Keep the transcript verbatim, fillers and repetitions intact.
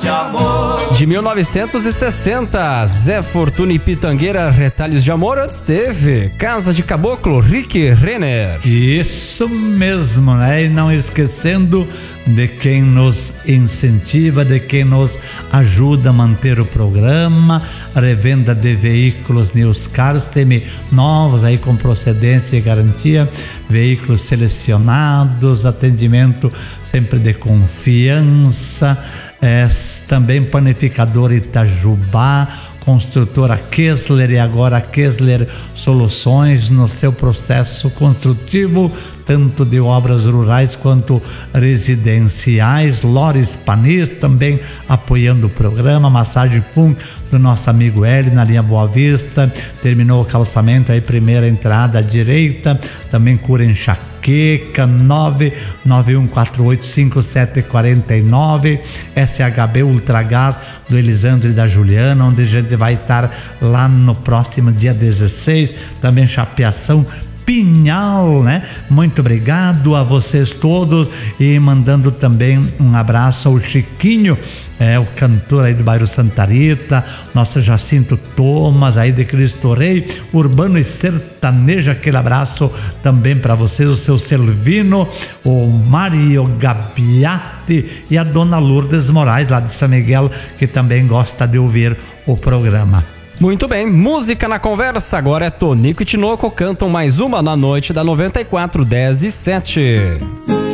de amor. De mil novecentos e sessenta, Zé Fortuna e Pitangueira, Retalhos de Amor. Antes teve Casa de Caboclo, Rick Renner. Isso mesmo, né? E não esquecendo de quem nos incentiva, de quem nos ajuda a manter o programa, revenda de veículos News Cars, semi-novos aí com procedência e garantia, veículos selecionados, atendimento sempre de confiança. É, também panificador Itajubá, construtora Kessler e agora Kessler Soluções no seu processo construtivo, tanto de obras rurais quanto residenciais. Lores Panis também apoiando o programa. Massagem Fun do nosso amigo Hélio na linha Boa Vista, terminou o calçamento aí, primeira entrada à direita. Também cura enxaqueca, nove nove um quatro oito cinco sete quatro nove. S H B Ultragás do Elisandro e da Juliana, onde a gente vai estar lá no próximo dia dezesseis. Também chapeação Pinhal, né? Muito obrigado a vocês todos e mandando também um abraço ao Chiquinho, é, o cantor aí do bairro Santa Rita, nosso Jacinto Thomas aí de Cristo Rei, urbano e sertanejo. Aquele abraço também para vocês, o seu Selvino, o Mário Gabiati e a dona Lourdes Moraes lá de São Miguel, que também gosta de ouvir o programa. Muito bem, música na conversa. Agora é Tonico e Tinoco cantam mais uma na noite da noventa e quatro, dez e sete.